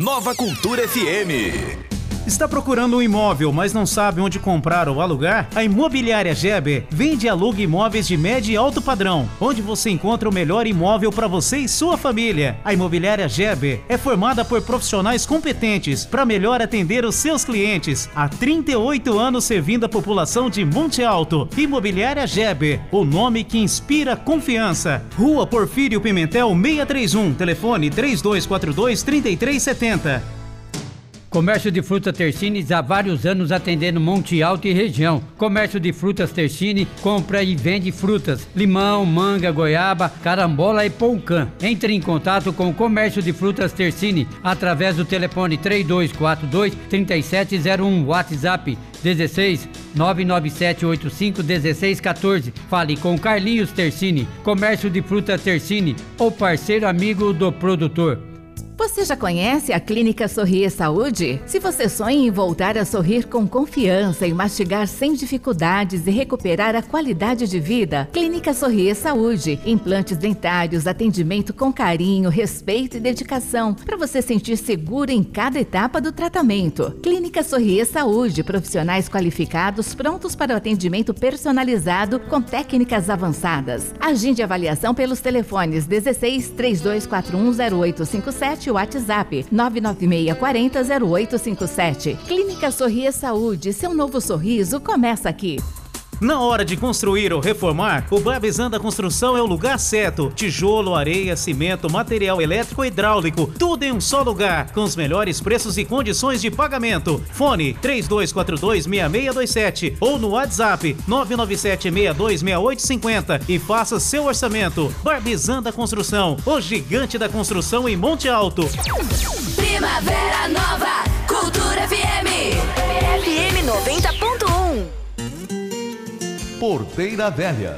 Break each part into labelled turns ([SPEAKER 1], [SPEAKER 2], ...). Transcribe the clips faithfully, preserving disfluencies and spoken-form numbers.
[SPEAKER 1] Nova Cultura F M.
[SPEAKER 2] Está procurando um imóvel, mas não sabe onde comprar ou alugar? A Imobiliária Geber vende e aluga imóveis de médio e alto padrão, onde você encontra o melhor imóvel para você e sua família. A Imobiliária Geber é formada por profissionais competentes para melhor atender os seus clientes. Há trinta e oito anos servindo a população de Monte Alto. Imobiliária Geber, o nome que inspira confiança. Rua Porfírio Pimentel seiscentos e trinta e um, telefone três dois quatro dois, três três sete zero.
[SPEAKER 3] Comércio de frutas Tersines há vários anos atendendo Monte Alto e região. Comércio de frutas Tersine compra e vende frutas, limão, manga, goiaba, carambola e poucã. Entre em contato com o Comércio de frutas Tersine através do telefone três dois quatro dois, três sete zero um, WhatsApp dezesseis, nove nove sete oito cinco, dezesseis quatorze. Fale com Carlinhos Tersine. Comércio de frutas Tersine, o parceiro amigo do produtor.
[SPEAKER 4] Você já conhece a Clínica Sorrir Saúde? Se você sonha em voltar a sorrir com confiança e mastigar sem dificuldades e recuperar a qualidade de vida, Clínica Sorrir Saúde. Implantes dentários, atendimento com carinho, respeito e dedicação, para você sentir seguro em cada etapa do tratamento. Clínica Sorrir Saúde, profissionais qualificados prontos para o atendimento personalizado com técnicas avançadas. Agende avaliação pelos telefones dezesseis, três dois quatro um, zero oito cinco sete, WhatsApp nove nove seis quatro zero, zero oito cinco sete. Clínica Sorrir Saúde, seu novo sorriso começa aqui.
[SPEAKER 2] Na hora de construir ou reformar, o Barbizan Construção é o lugar certo. Tijolo, areia, cimento, material elétrico e hidráulico, tudo em um só lugar, com os melhores preços e condições de pagamento. Fone três dois quatro dois, seis seis dois sete ou no WhatsApp nove nove sete, seis dois seis oito cinco zero e faça seu orçamento. Barbizan Construção, o gigante da construção em Monte Alto.
[SPEAKER 5] Primavera Nova, Cultura F M. F M noventa ponto um.
[SPEAKER 1] Porteira Velha.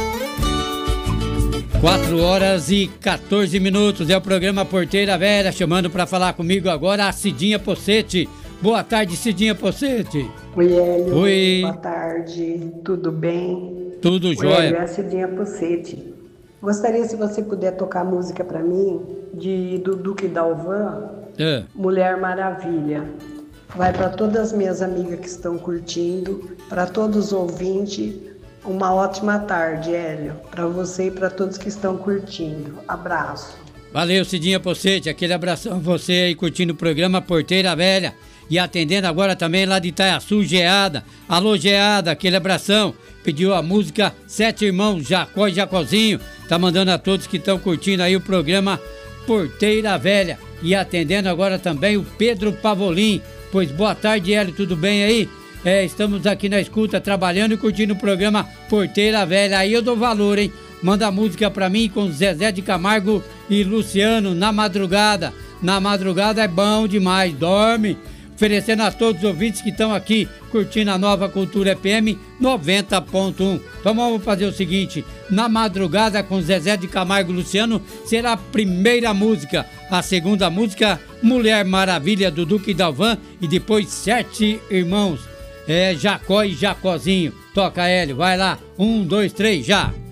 [SPEAKER 3] quatro horas e quatorze minutos, é o programa Porteira Velha, chamando para falar comigo agora a Cidinha Pocete. Boa tarde, Cidinha Pocete.
[SPEAKER 6] Oi, Hélio.
[SPEAKER 3] Oi.
[SPEAKER 6] Boa tarde, tudo bem?
[SPEAKER 3] Tudo
[SPEAKER 6] Oi,
[SPEAKER 3] jóia.
[SPEAKER 6] Hélio, é a Cidinha Pocete. Gostaria, se você puder tocar música para mim, de, do Duque Dalvan,
[SPEAKER 3] é.
[SPEAKER 6] Mulher Maravilha. Vai para todas as minhas amigas que estão curtindo, para todos os ouvintes, uma ótima tarde, Hélio, para você e para todos que estão curtindo. Abraço.
[SPEAKER 3] Valeu, Cidinha Pocete, aquele abração a você aí curtindo o programa Porteira Velha e atendendo agora também lá de Itaiaçu, Geada. Alô, Geada, aquele abração. Pediu a música Sete Irmãos, Jacó e Jacozinho. Tá mandando a todos que estão curtindo aí o programa Porteira Velha e atendendo agora também o Pedro Pavolim. Pois boa tarde, Hélio, tudo bem aí? É, estamos aqui na escuta, trabalhando e curtindo o programa Porteira Velha. Aí eu dou valor, hein? Manda a música pra mim com Zezé de Camargo e Luciano, Na Madrugada. Na madrugada é bom demais, dorme. Oferecendo a todos os ouvintes que estão aqui curtindo a Nova Cultura F M noventa ponto um. Então vamos fazer o seguinte, Na Madrugada com Zezé de Camargo e Luciano será a primeira música. A segunda música, Mulher Maravilha do Duque Dalvan e depois Sete Irmãos, é Jacó e Jacozinho. Toca, Hélio, vai lá, um, dois, três, já!